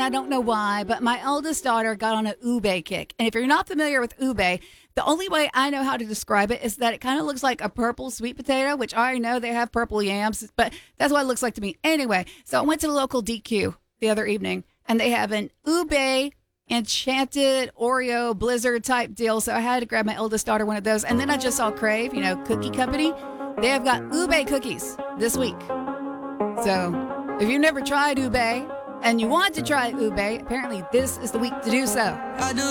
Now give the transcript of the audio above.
I don't know why, but my eldest daughter got on a ube kick. And if you're not familiar with ube, the only way I know how to describe it is that it kind of looks like a purple sweet potato, which I already know they have purple yams, but that's what it looks like to me. Anyway, so I went to the local DQ the other evening, and they have an ube enchanted Oreo blizzard type deal. So I had to grab my eldest daughter one of those. And then I just saw Crave, Cookie Company. They have got ube cookies this week. So if you've never tried ube and you want to try ube, apparently this is the week to do so.